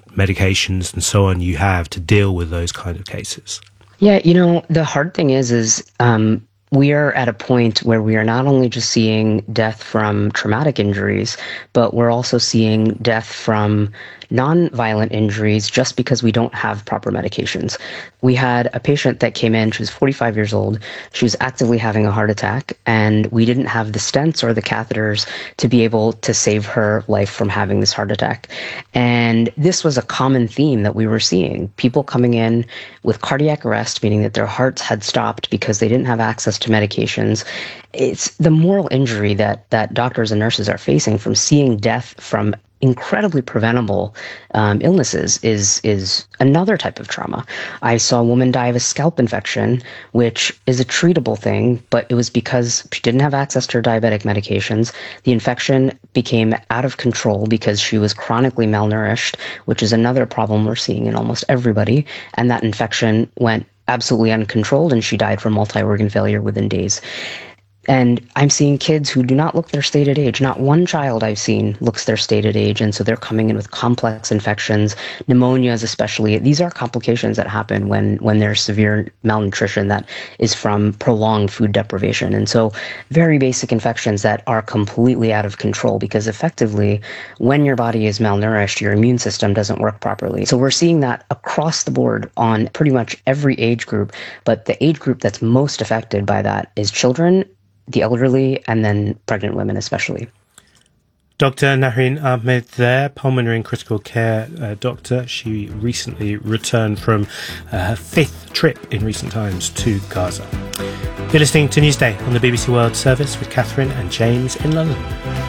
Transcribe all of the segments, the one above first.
medications and so on you have to deal with those kind of cases? Yeah, the hard thing is we are at a point where we are not only just seeing death from traumatic injuries, but we're also seeing death from non-violent injuries just because we don't have proper medications. We had a patient that came in, she was 45 years old, she was actively having a heart attack, and we didn't have the stents or the catheters to be able to save her life from having this heart attack. And this was a common theme that we were seeing. People coming in with cardiac arrest, meaning that their hearts had stopped because they didn't have access to medications. It's the moral injury that doctors and nurses are facing from seeing death from incredibly preventable illnesses is another type of trauma. I saw a woman die of a scalp infection, which is a treatable thing, but it was because she didn't have access to her diabetic medications. The infection became out of control because she was chronically malnourished, which is another problem we're seeing in almost everybody. And that infection went absolutely uncontrolled, and she died from multi-organ failure within days. And I'm seeing kids who do not look their stated age. Not one child I've seen looks their stated age. And so they're coming in with complex infections, pneumonias especially. These are complications that happen when there's severe malnutrition that is from prolonged food deprivation. And so very basic infections that are completely out of control, because effectively when your body is malnourished, your immune system doesn't work properly. So we're seeing that across the board on pretty much every age group. But the age group that's most affected by that is children, the elderly, and then pregnant women especially. Dr. Nahreen Ahmed there, pulmonary and critical care doctor. She recently returned from her 5th trip in recent times to Gaza. You're listening to Newsday on the BBC World Service with Catherine and James in London.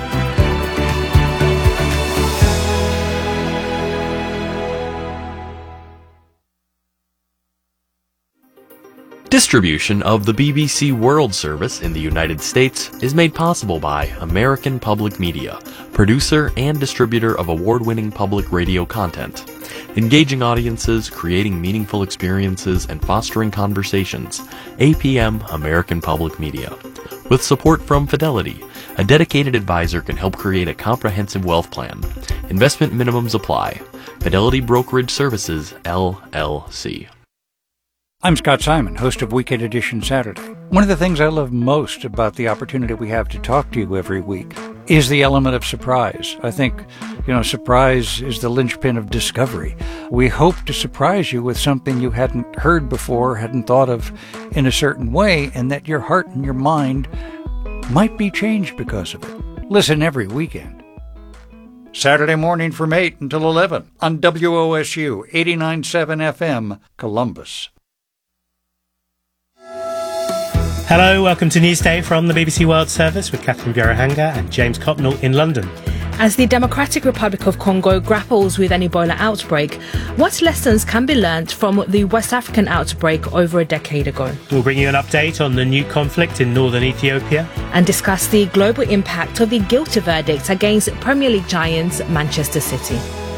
Distribution of the BBC World Service in the United States is made possible by American Public Media, producer and distributor of award-winning public radio content. Engaging audiences, creating meaningful experiences, and fostering conversations. APM American Public Media. With support from Fidelity, a dedicated advisor can help create a comprehensive wealth plan. Investment minimums apply. Fidelity Brokerage Services, LLC. I'm Scott Simon, host of Weekend Edition Saturday. One of the things I love most about the opportunity we have to talk to you every week is the element of surprise. I think, surprise is the linchpin of discovery. We hope to surprise you with something you hadn't heard before, hadn't thought of in a certain way, and that your heart and your mind might be changed because of it. Listen every weekend. Saturday morning from 8 until 11 on WOSU 89.7 FM, Columbus. Hello, welcome to Newsday from the BBC World Service with Catherine Bjarahanga and James Copnell in London. As the Democratic Republic of Congo grapples with an Ebola outbreak, what lessons can be learnt from the West African outbreak over a decade ago? We'll bring you an update on the new conflict in northern Ethiopia. And discuss the global impact of the guilty verdict against Premier League giants Manchester City.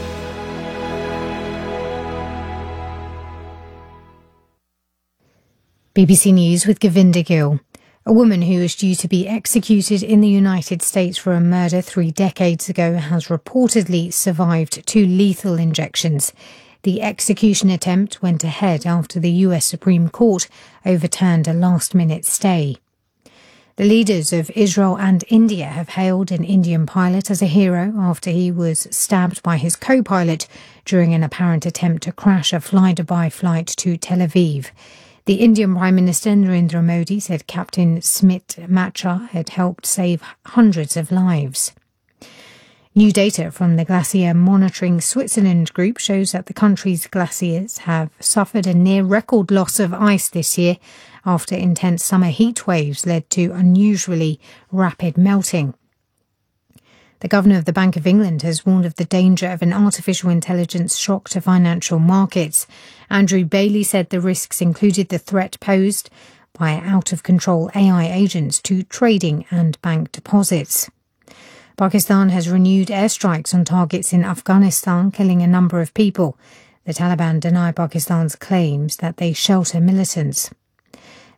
BBC News with Govinda Gill. A woman who is due to be executed in the United States for a murder 3 decades ago has reportedly survived 2 lethal injections. The execution attempt went ahead after the US Supreme Court overturned a last-minute stay. The leaders of Israel and India have hailed an Indian pilot as a hero after he was stabbed by his co-pilot during an apparent attempt to crash a fly-Dubai flight to Tel Aviv. The Indian Prime Minister Narendra Modi said Captain Smit Macha had helped save hundreds of lives. New data from the Glacier Monitoring Switzerland group shows that the country's glaciers have suffered a near-record loss of ice this year after intense summer heat waves led to unusually rapid melting. The Governor of the Bank of England has warned of the danger of an artificial intelligence shock to financial markets. Andrew Bailey said the risks included the threat posed by out-of-control AI agents to trading and bank deposits. Pakistan has renewed airstrikes on targets in Afghanistan, killing a number of people. The Taliban deny Pakistan's claims that they shelter militants.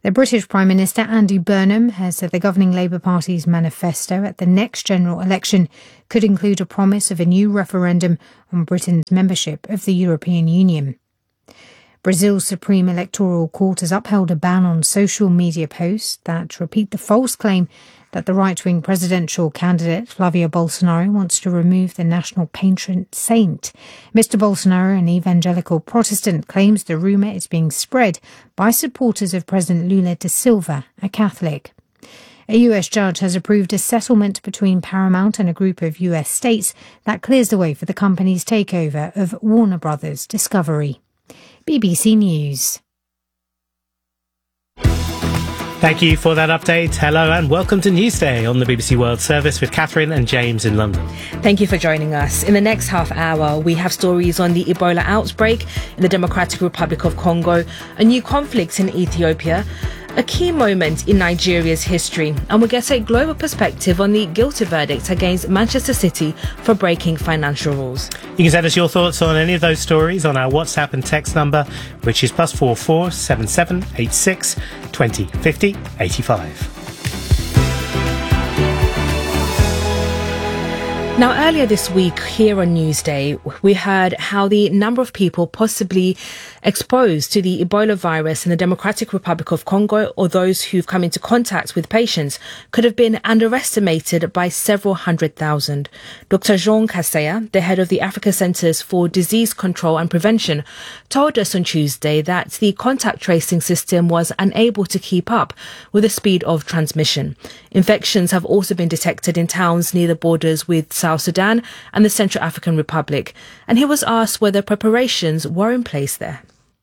The British Prime Minister Andy Burnham has said the governing Labour Party's manifesto at the next general election could include a promise of a new referendum on Britain's membership of the European Union. Brazil's Supreme Electoral Court has upheld a ban on social media posts that repeat the false claim that the right-wing presidential candidate Flavio Bolsonaro wants to remove the national patron saint. Mr. Bolsonaro, an evangelical Protestant, claims the rumour is being spread by supporters of President Lula da Silva, a Catholic. A US judge has approved a settlement between Paramount and a group of US states that clears the way for the company's takeover of Warner Brothers Discovery. BBC News. Thank you for that update. Hello and welcome to Newsday on the BBC World Service with Catherine and James in London. Thank you for joining us. In the next half hour, we have stories on the Ebola outbreak in the Democratic Republic of Congo, a new conflict in Ethiopia, a key moment in Nigeria's history, and we'll get a global perspective on the guilty verdict against Manchester City for breaking financial rules. You can send us your thoughts on any of those stories on our WhatsApp and text number, which is +44 77 86 20 50 85. Now, earlier this week here on Newsday, we heard how the number of people possibly exposed to the Ebola virus in the Democratic Republic of Congo, or those who've come into contact with patients, could have been underestimated by several hundred thousand. Dr. Jean Kaseya, the head of the Africa Centres for Disease Control and Prevention, told us on Tuesday that the contact tracing system was unable to keep up with the speed of transmission. Infections have also been detected in towns near the borders with South Sudan and the Central African Republic, and he was asked whether preparations were in place there.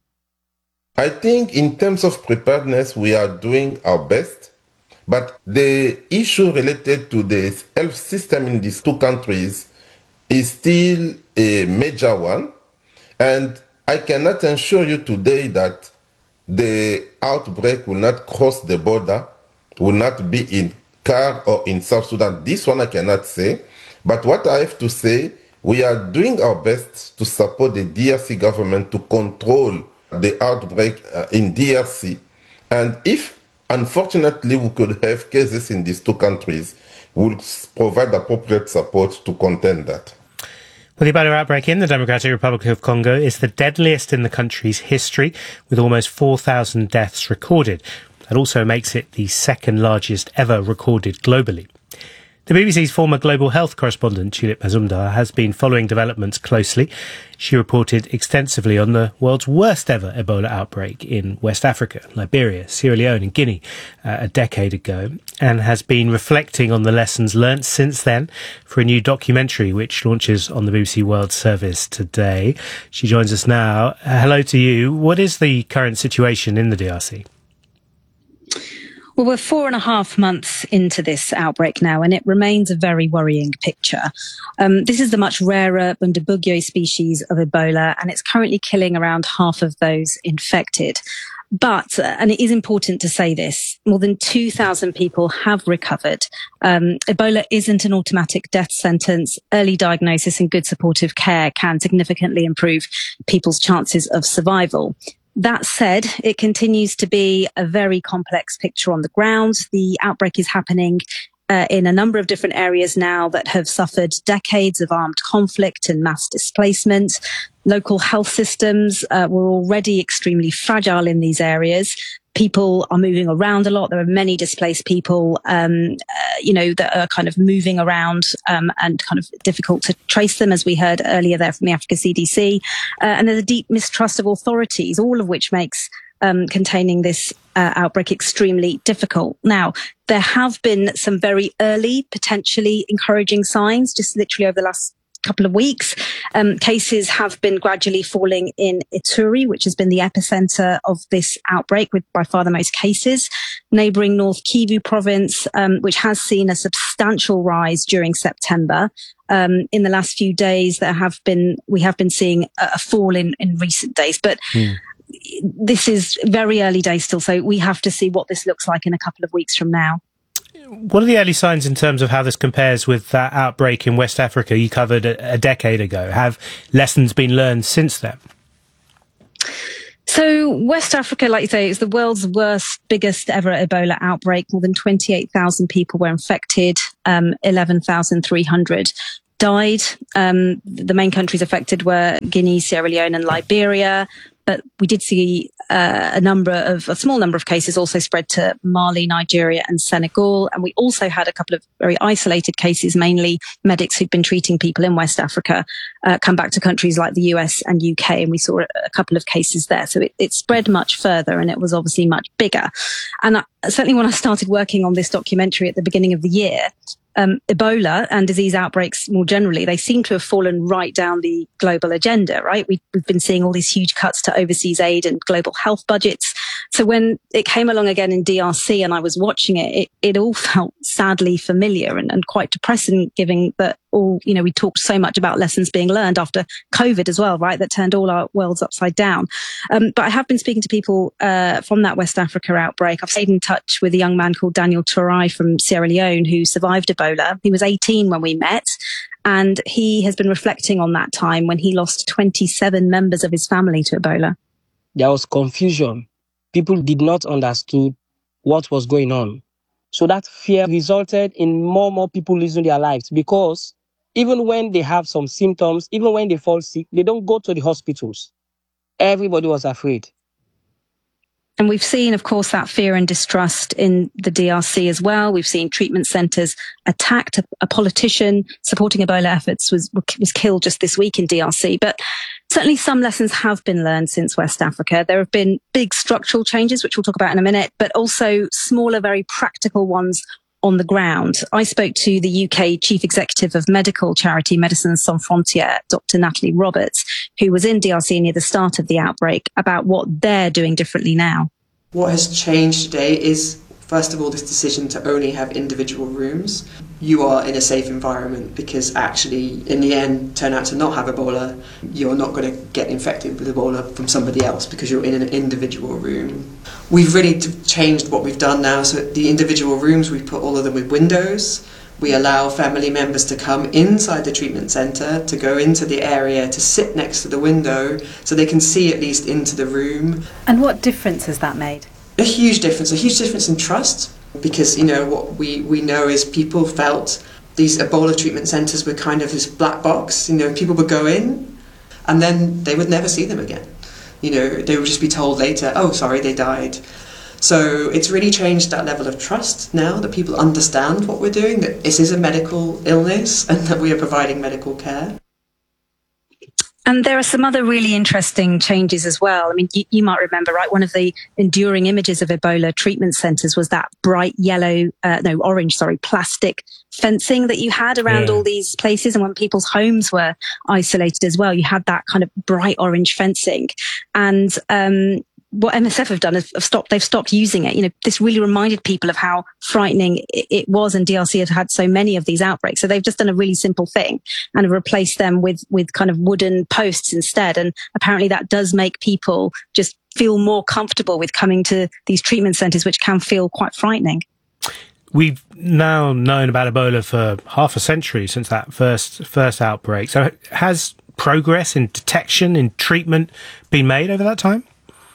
I think in terms of preparedness, we are doing our best, but the issue related to the health system in these two countries is still a major one, and I cannot assure you today that the outbreak will not cross the border, will not be in CAR or in South Sudan. This one I cannot say. But what I have to say, we are doing our best to support the DRC government to control the outbreak in DRC. And if, unfortunately, we could have cases in these two countries, we'll provide appropriate support to contain that. Well, the Ebola outbreak in the Democratic Republic of Congo is the deadliest in the country's history, with almost 4,000 deaths recorded. That also makes it the second largest ever recorded globally. The BBC's former global health correspondent, Tulip Mazumdar, has been following developments closely. She reported extensively on the world's worst ever Ebola outbreak in West Africa, Liberia, Sierra Leone and Guinea a decade ago, and has been reflecting on the lessons learnt since then for a new documentary which launches on the BBC World Service today. She joins us now. Hello to you. What is the current situation in the DRC? Well, we're 4.5 months into this outbreak now, and it remains a very worrying picture. This is the much rarer Bundibugyo species of Ebola, and it's currently killing around half of those infected. But, and it is important to say this, more than 2,000 people have recovered. Ebola isn't an automatic death sentence. Early diagnosis and good supportive care can significantly improve people's chances of survival. That said, it continues to be a very complex picture on the ground. The outbreak is happening in a number of different areas now that have suffered decades of armed conflict and mass displacement. Local health systems were already extremely fragile in these areas. People are moving around a lot. There are many displaced people, that are kind of moving around and kind of difficult to trace them, as we heard earlier there from the Africa CDC. And there's a deep mistrust of authorities, all of which makes containing this outbreak extremely difficult. Now, there have been some very early, potentially encouraging signs, just literally over the last couple of weeks. Cases have been gradually falling in Ituri, which has been the epicenter of this outbreak, with by far the most cases. Neighboring North Kivu province, which has seen a substantial rise during September. In the last few days, we have been seeing a fall in recent days, but this is very early days still, so we have to see what this looks like in a couple of weeks from now. What are the early signs in terms of how this compares with that outbreak in West Africa you covered a decade ago? Have lessons been learned since then? So West Africa, like you say, is the world's biggest ever Ebola outbreak. More than 28,000 people were infected, 11,300 died. The main countries affected were Guinea, Sierra Leone and Liberia. But we did see a small number of cases also spread to Mali, Nigeria and Senegal. And we also had a couple of very isolated cases, mainly medics who'd been treating people in West Africa, come back to countries like the US and UK. And we saw a couple of cases there. So it spread much further and it was obviously much bigger. And certainly when I started working on this documentary at the beginning of the year, Ebola and disease outbreaks more generally, they seem to have fallen right down the global agenda, right? We've been seeing all these huge cuts to overseas aid and global health budgets. So when it came along again in DRC and I was watching it all felt sadly familiar and quite depressing, given that we talked so much about lessons being learned after COVID as well, right? That turned all our worlds upside down. But I have been speaking to people from that West Africa outbreak. I've stayed in touch with a young man called Daniel Touray from Sierra Leone who survived Ebola. He was 18 when we met. And he has been reflecting on that time when he lost 27 members of his family to Ebola. There was confusion. People did not understand what was going on. So that fear resulted in more people losing their lives, because even when they have some symptoms, even when they fall sick, they don't go to the hospitals. Everybody was afraid. And we've seen, of course, that fear and distrust in the DRC as well. We've seen treatment centres attacked. A politician supporting Ebola efforts was killed just this week in DRC. But certainly some lessons have been learned since West Africa. There have been big structural changes, which we'll talk about in a minute, but also smaller, very practical ones on the ground. I spoke to the UK Chief Executive of medical charity Médecins Sans Frontières, Dr. Natalie Roberts, who was in DRC near the start of the outbreak, about what they're doing differently now. What has changed today is, first of all, this decision to only have individual rooms. You are in a safe environment because actually, in the end, turn out to not have Ebola. You're not going to get infected with Ebola from somebody else because you're in an individual room. We've really changed what we've done now. So the individual rooms, we put all of them with windows. We allow family members to come inside the treatment centre, to go into the area, to sit next to the window so they can see at least into the room. And what difference has that made? A huge difference in trust, because what we know is people felt these Ebola treatment centres were kind of this black box. People would go in and then they would never see them again. They would just be told later, oh, sorry, they died. So it's really changed that level of trust now that people understand what we're doing, that this is a medical illness and that we are providing medical care. And there are some other really interesting changes as well. I mean, you might remember, right? One of the enduring images of Ebola treatment centres was that bright orange plastic fencing that you had around all these places. And when people's homes were isolated as well, you had that kind of bright orange fencing. And, what MSF have done is they've stopped using it. This really reminded people of how frightening it was, and DRC had had so many of these outbreaks. So they've just done a really simple thing and have replaced them with kind of wooden posts instead. And apparently that does make people just feel more comfortable with coming to these treatment centres, which can feel quite frightening. We've now known about Ebola for half a century since that first outbreak. So has progress in detection, in treatment been made over that time?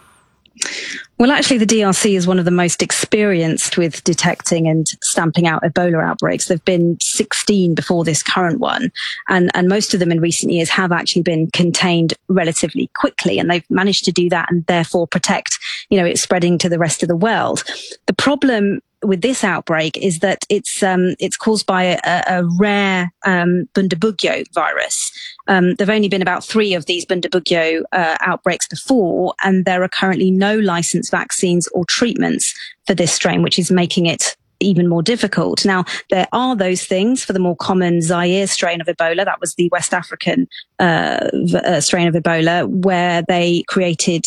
Well, actually, the DRC is one of the most experienced with detecting and stamping out Ebola outbreaks. There have been 16 before this current one, and most of them in recent years have actually been contained relatively quickly, and they've managed to do that and therefore protect, it spreading to the rest of the world. The problem with this outbreak is that it's caused by a rare Bundibugyo virus. There've only been about 3 of these Bundibugyo outbreaks before, and there are currently no licensed vaccines or treatments for this strain, which is making it even more difficult. Now, there are those things for the more common Zaire strain of Ebola. That was the West African strain of Ebola, where they created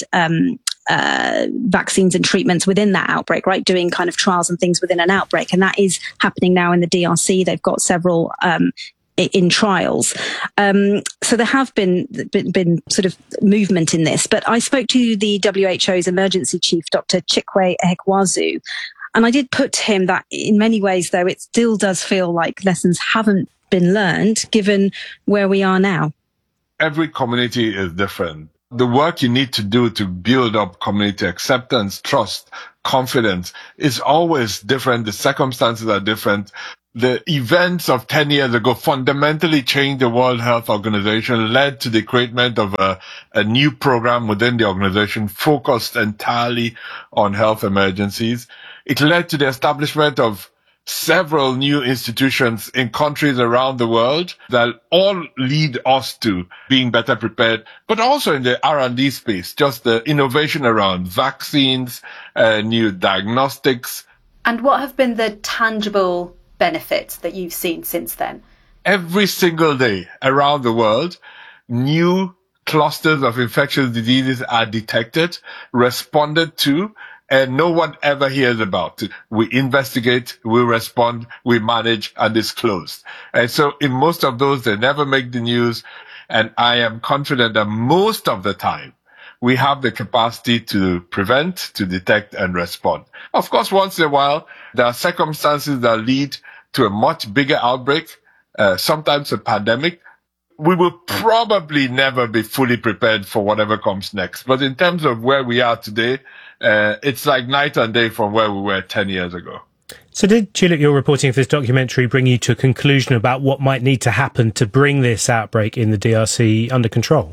vaccines and treatments within that outbreak, right? Doing kind of trials and things within an outbreak. And that is happening now in the DRC. They've got several in trials. So there have been sort of movement in this. But I spoke to the WHO's emergency chief, Dr. Chikwe Ehekwazu, and I did put to him that in many ways, though, it still does feel like lessons haven't been learned given where we are now. Every community is different. The work you need to do to build up community acceptance, trust, confidence is always different. The circumstances are different. The events of 10 years ago fundamentally changed the World Health Organization, led to the creation of a new program within the organization focused entirely on health emergencies. It led to the establishment of several new institutions in countries around the world that all lead us to being better prepared, but also in the R&D space, just the innovation around vaccines, new diagnostics. And what have been the tangible benefits that you've seen since then? Every single day around the world, new clusters of infectious diseases are detected, responded to, and no one ever hears about it. We investigate, we respond, we manage, and it's closed. And so in most of those, they never make the news. And I am confident that most of the time, we have the capacity to prevent, to detect, and respond. Of course, once in a while, there are circumstances that lead to a much bigger outbreak, sometimes a pandemic. We will probably never be fully prepared for whatever comes next. But in terms of where we are today, it's like night and day from where we were 10 years ago. So did, Tulip, your reporting for this documentary bring you to a conclusion about what might need to happen to bring this outbreak in the DRC under control?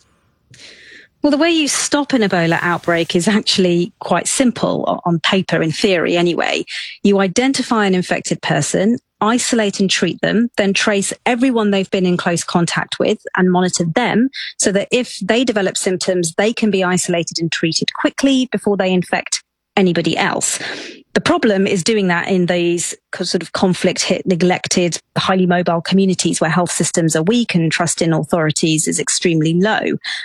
Well, the way you stop an Ebola outbreak is actually quite simple on paper, in theory anyway. You identify an infected person, isolate and treat them, then trace everyone they've been in close contact with and monitor them so that if they develop symptoms, they can be isolated and treated quickly before they infect anybody else. The problem is doing that in these sort of conflict-hit, neglected, highly mobile communities where health systems are weak and trust in authorities is extremely low.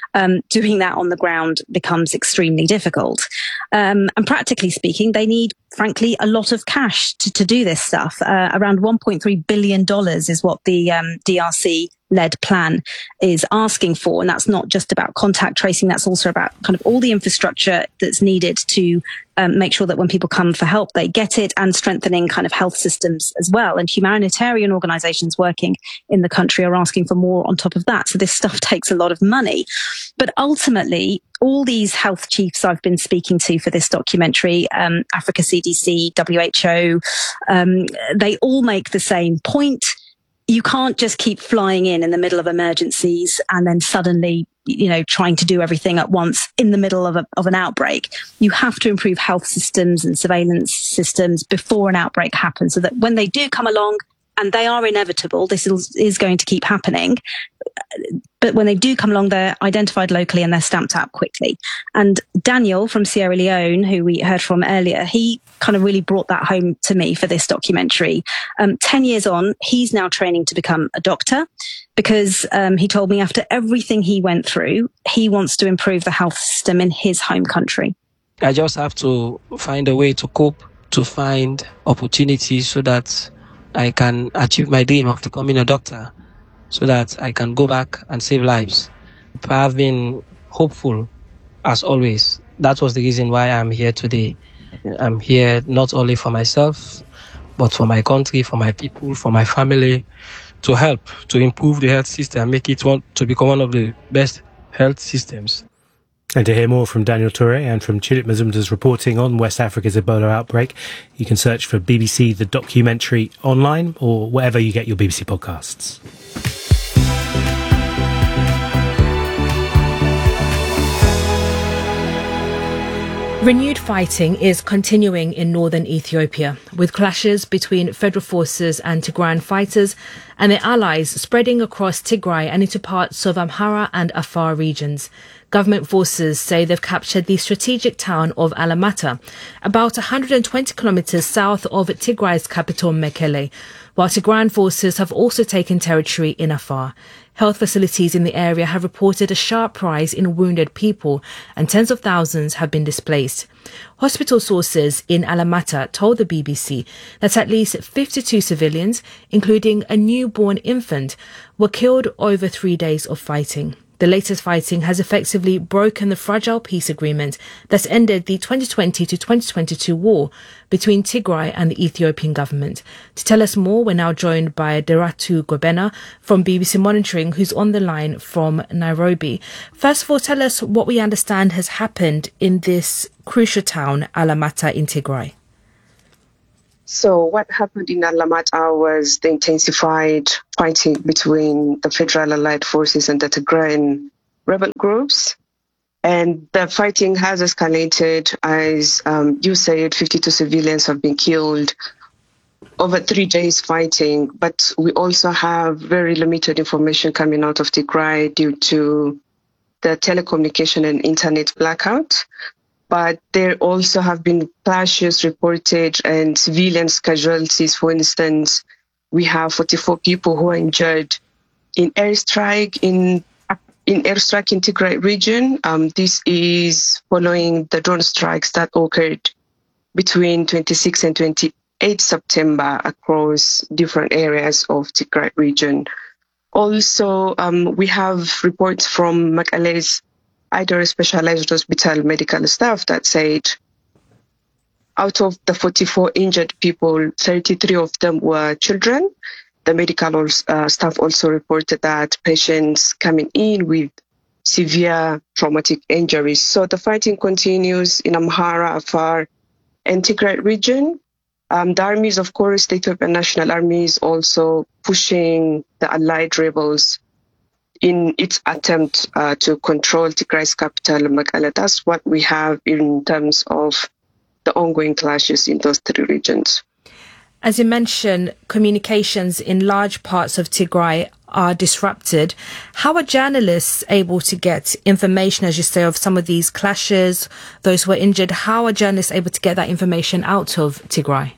Doing that on the ground becomes extremely difficult. And practically speaking, they need, frankly, a lot of cash to do this stuff. Around $1.3 billion is what the DRC-led plan is asking for. And that's not just about contact tracing. That's also about kind of all the infrastructure that's needed to make sure that when people come for help, they get it, and strengthening kind of health systems as well. And humanitarian organizations working in the country are asking for more on top of that. So this stuff takes a lot of money. But ultimately, all these health chiefs I've been speaking to for this documentary, Africa CDC, WHO, they all make the same point. You can't just keep flying in the middle of emergencies and then suddenly, trying to do everything at once in the middle of an outbreak. You have to improve health systems and surveillance systems before an outbreak happens so that when they do come along, and they are inevitable, this is going to keep happening, but when they do come along, they're identified locally and they're stamped out quickly. And Daniel from Sierra Leone, who we heard from earlier, he kind of really brought that home to me for this documentary. 10 years on, he's now training to become a doctor because he told me after everything he went through, he wants to improve the health system in his home country. I just have to find a way to cope, to find opportunities so that I can achieve my dream of becoming a doctor, so that I can go back and save lives. I've been hopeful, as always. That was the reason why I'm here today. I'm here not only for myself, but for my country, for my people, for my family, to help, to improve the health system, make it to become one of the best health systems. And to hear more from Daniel Toure and from Tulip Mazumda's reporting on West Africa's Ebola outbreak, you can search for BBC The Documentary online or wherever you get your BBC podcasts. Renewed fighting is continuing in northern Ethiopia, with clashes between federal forces and Tigrayan fighters and their allies spreading across Tigray and into parts of Amhara and Afar regions. Government forces say they've captured the strategic town of Alamata, about 120 kilometres south of Tigray's capital Mekele, while Tigrayan forces have also taken territory in Afar. Health facilities in the area have reported a sharp rise in wounded people and tens of thousands have been displaced. Hospital sources in Alamata told the BBC that at least 52 civilians, including a newborn infant, were killed over 3 days of fighting. The latest fighting has effectively broken the fragile peace agreement that ended the 2020 to 2022 war between Tigray and the Ethiopian government. To tell us more, we're now joined by Deratu Gobena from BBC Monitoring, who's on the line from Nairobi. First of all, tell us what we understand has happened in this crucial town, Alamata, in Tigray. So what happened in Alamata was the intensified fighting between the Federal Allied Forces and the Tigrayan rebel groups. And the fighting has escalated. As you said, 52 civilians have been killed over 3 days fighting. But we also have very limited information coming out of Tigray due to the telecommunication and internet blackout. But there also have been clashes reported and civilians casualties. For instance, we have 44 people who are injured in airstrike in Tigray region. This is following the drone strikes that occurred between 26 and 28 September across different areas of Tigray region. Also, we have reports from Mekele's Idor Specialized Hospital medical staff that said out of the 44 injured people, 33 of them were children. The medical staff also reported that patients coming in with severe traumatic injuries. So the fighting continues in Amhara, Afar, and Tigray region. The armies, of course, the Ethiopian National Army is also pushing the allied rebels in its attempt to control Tigray's capital, Mekele. That's what we have in terms of the ongoing clashes in those three regions. As you mentioned, communications in large parts of Tigray are disrupted. How are journalists able to get information, as you say, of some of these clashes, those who are injured? How are journalists able to get that information out of Tigray?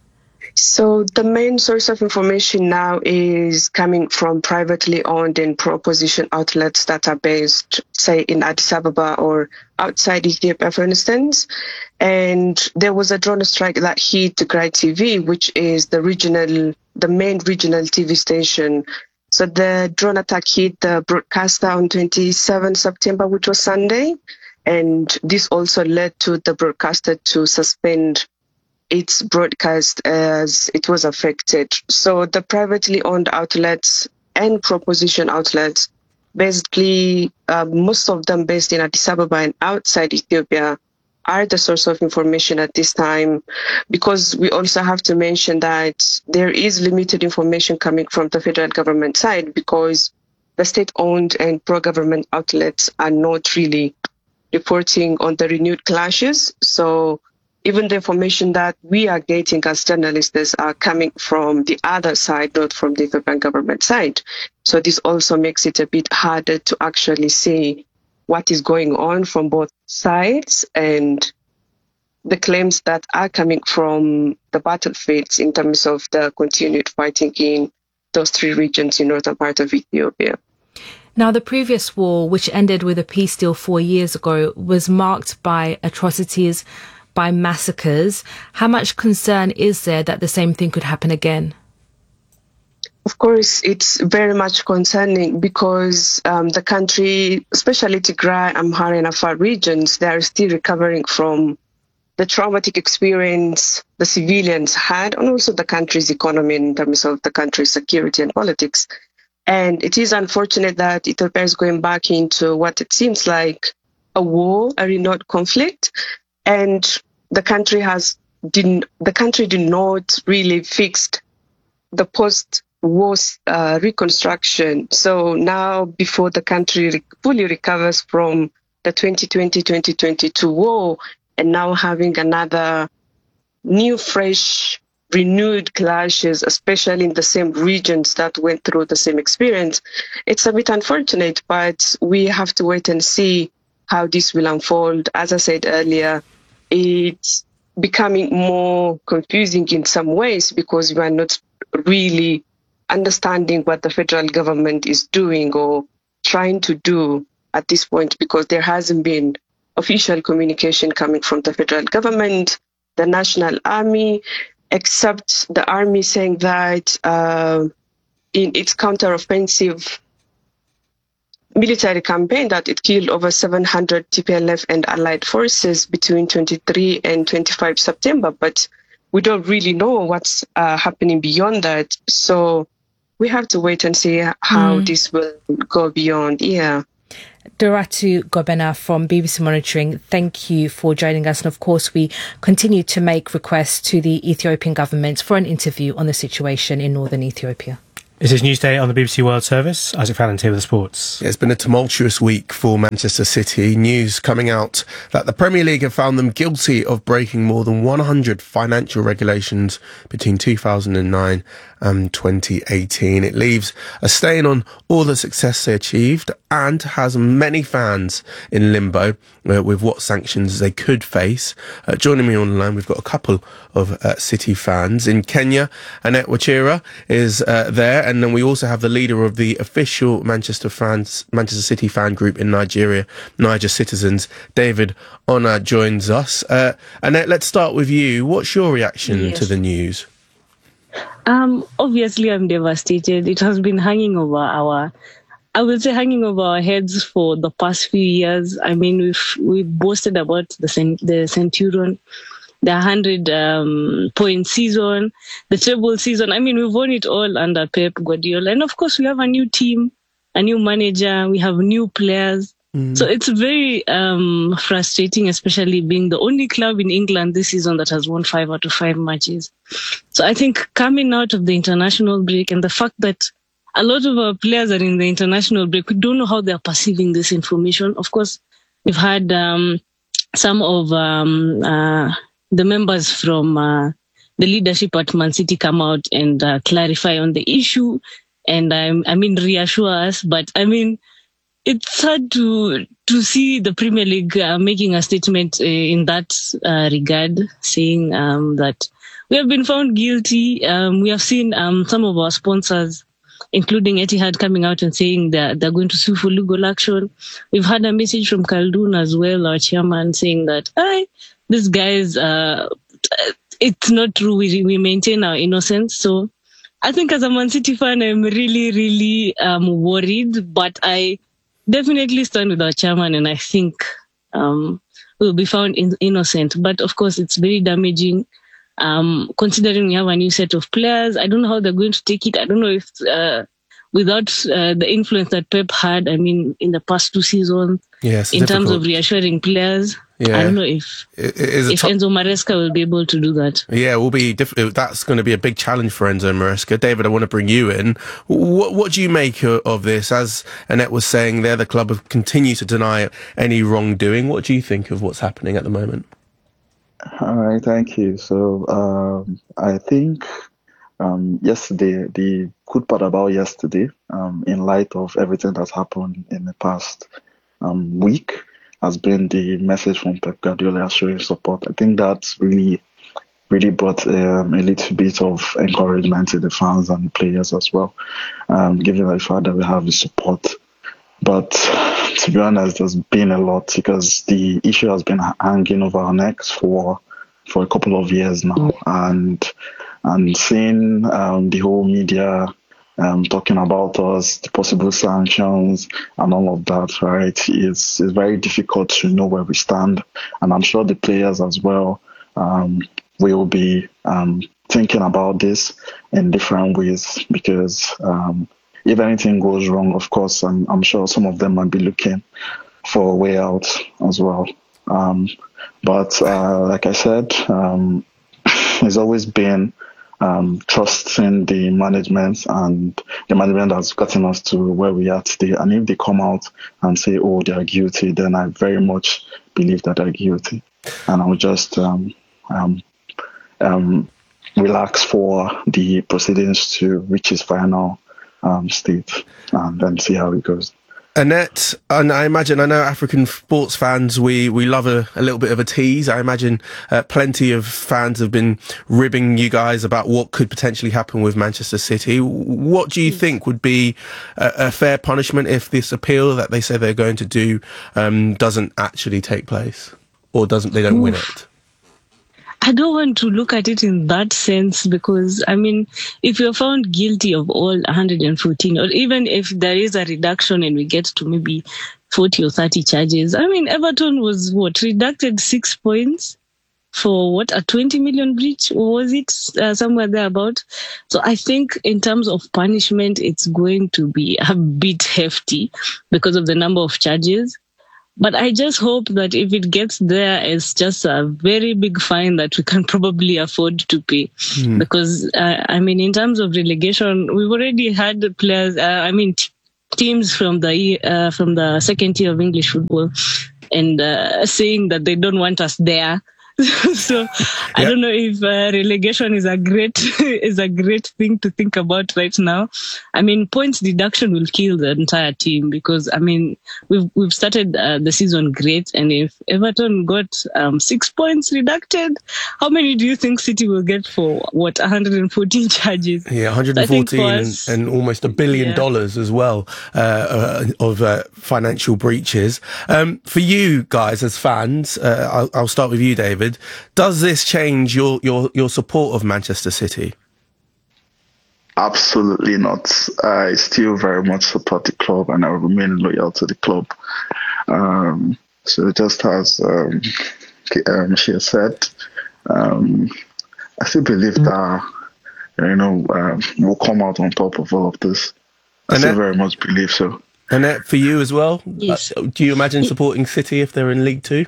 So the main source of information now is coming from privately owned and pro-opposition outlets that are based, say, in Addis Ababa or outside Ethiopia, for instance. And there was a drone strike that hit Tigray TV, which is the main regional TV station. So the drone attack hit the broadcaster on 27 September, which was Sunday. And this also led to the broadcaster to suspend its broadcast as it was affected. So the privately owned outlets and proposition outlets, basically most of them based in Addis Ababa and outside Ethiopia, are the source of information at this time, because we also have to mention that there is limited information coming from the federal government side, because the state-owned and pro-government outlets are not really reporting on the renewed clashes. So even the information that we are getting as journalists are coming from the other side, not from the Ethiopian government side. So this also makes it a bit harder to actually see what is going on from both sides and the claims that are coming from the battlefields in terms of the continued fighting in those three regions in northern part of Ethiopia. Now, the previous war, which ended with a peace deal 4 years ago, was marked by atrocities, by massacres. How much concern is there that the same thing could happen again? Of course, it's very much concerning because the country, especially Tigray, Amhara, and Afar regions, they are still recovering from the traumatic experience the civilians had, and also the country's economy in terms of the country's security and politics. And it is unfortunate that Ethiopia is going back into what it seems like a war, a renewed conflict. And the country did not really fixed the post-war reconstruction. So now, before the country fully recovers from the 2020-2022 war, and now having another new, fresh, renewed clashes, especially in the same regions that went through the same experience, it's a bit unfortunate, but we have to wait and see how this will unfold. As I said earlier, it's becoming more confusing in some ways because we are not really understanding what the federal government is doing or trying to do at this point, because there hasn't been official communication coming from the federal government, the National Army, except the army saying that in its counteroffensive military campaign that it killed over 700 TPLF and allied forces between 23 and 25 September. But we don't really know what's happening beyond that. So we have to wait and see how this will go beyond. Yeah. Doratu Gobena from BBC Monitoring, thank you for joining us. And of course, we continue to make requests to the Ethiopian government for an interview on the situation in northern Ethiopia. It is Newsday on the BBC World Service. Isaac Fallon here with the sports. It's been a tumultuous week for Manchester City. News coming out that the Premier League have found them guilty of breaking more than 100 financial regulations between 2009 and 2018. It leaves a stain on all the success they achieved and has many fans in limbo with what sanctions they could face. Joining me on the line, we've got a couple of City fans. In Kenya, Annette Wachira is there, and then we also have the leader of the official Manchester City fan group in Nigeria, Niger Citizens, David Ona, joins us. Annette, let's start with you. What's your reaction to the news? Obviously, I'm devastated. It has been hanging over our heads for the past few years. I mean, we've boasted about the Centurion, the 100-point season, the treble season. I mean, we've won it all under Pep Guardiola. And of course, we have a new team, a new manager, we have new players. So it's very frustrating, especially being the only club in England this season that has won 5 out of 5 matches. So I think coming out of the international break and the fact that a lot of our players are in the international break, we don't know how they're perceiving this information. Of course, we've had some of the members from the leadership at Man City come out and clarify on the issue and reassure us. But I mean, it's hard to see the Premier League making a statement in that regard, saying that we have been found guilty. We have seen some of our sponsors, including Etihad, coming out and saying that they're going to sue for legal action. We've had a message from Khaldun as well, our chairman, saying that, these guys, it's not true. We maintain our innocence. So I think as a Man City fan, I'm really, really worried, but I definitely stand with our chairman, and I think we'll be found innocent. But of course, it's very damaging. Considering we have a new set of players, I don't know how they're going to take it. I don't know if without the influence that Pep had, I mean, in the past 2 seasons, in terms of reassuring players, I don't know if Enzo Maresca will be able to do that. Yeah, it will be difficult. That's going to be a big challenge for Enzo Maresca. David, I want to bring you in. What do you make of this? As Annette was saying there, the club have continued to deny any wrongdoing. What do you think of what's happening at the moment? All right, thank you. So I think yesterday, the good part about yesterday, in light of everything that's happened in the past week, has been the message from Pep Guardiola showing support. I think that's really brought a little bit of encouragement to the fans and the players as well, given the fact that we have the support. But to be honest, there's been a lot because the issue has been hanging over our necks for a couple of years now, and seeing the whole media talking about us, the possible sanctions and all of that, right? It's very difficult to know where we stand, and I'm sure the players as well will be thinking about this in different ways because if anything goes wrong, of course, I'm sure some of them might be looking for a way out as well. But like I said, it's always been trusting the management, and the management has gotten us to where we are today. And if they come out and say, oh, they are guilty, then I very much believe that they're guilty. And I'll just relax for the proceedings to reach its final state and then see how it goes. Annette, and I know African sports fans, we love a little bit of a tease. I imagine plenty of fans have been ribbing you guys about what could potentially happen with Manchester City. What do you think would be a fair punishment if this appeal that they say they're going to do doesn't actually take place, or they don't win it? I don't want to look at it in that sense because, I mean, if you're found guilty of all 114, or even if there is a reduction and we get to maybe 40 or 30 charges, I mean, Everton was reducted 6 points for a 20 million breach, or was it somewhere thereabout? So I think in terms of punishment, it's going to be a bit hefty because of the number of charges. But I just hope that if it gets there, it's just a very big fine that we can probably afford to pay. Because, I mean, in terms of relegation, we've already had players, teams from the second tier of English football and saying that they don't want us there. So I don't know if relegation is a great thing to think about right now. I mean, points deduction will kill the entire team because I mean we've started the season great, and if Everton got 6 points deducted, how many do you think City will get for 114 charges? Yeah, 114 and almost $1 billion as well of financial breaches. For you guys as fans, I'll start with you, David. Does this change your support of Manchester City? Absolutely not. I still very much support the club and I remain loyal to the club. So just as she has said, I still believe that we'll come out on top of all of this. I still very much believe so. Annette, for you as well? Yes. Do you imagine supporting City if they're in League Two?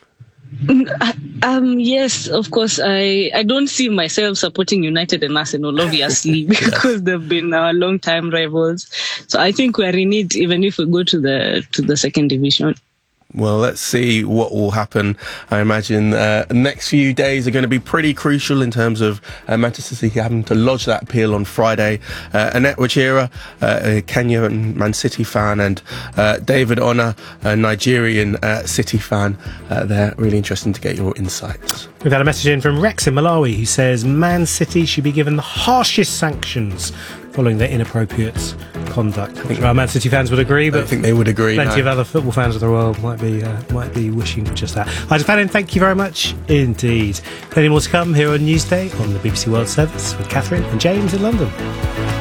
Yes, of course. I don't see myself supporting United and Arsenal, obviously, because they've been our long-time rivals. So I think we're in it, even if we go to the second division. Well, let's see what will happen. I imagine the next few days are going to be pretty crucial in terms of Manchester City having to lodge that appeal on Friday. Annette Wachira, a Kenyan Man City fan, and David Ona, a Nigerian City fan. They're really interesting to get your insights. We've had a message in from Rex in Malawi who says Man City should be given the harshest sanctions following their inappropriate conduct. I'm sure our Man City fans would agree, but I think they would agree. Plenty of other football fans of the world might be wishing for just that. Ida Fannin, thank you very much indeed. Plenty more to come here on Newsday on the BBC World Service with Catherine and James in London.